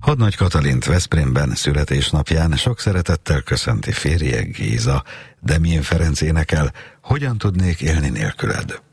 Hadnagy Katalint Veszprémben születésnapján sok szeretettel köszönti férje Géza. Demjén Ferenc énekel Hogyan tudnék élni nélküled.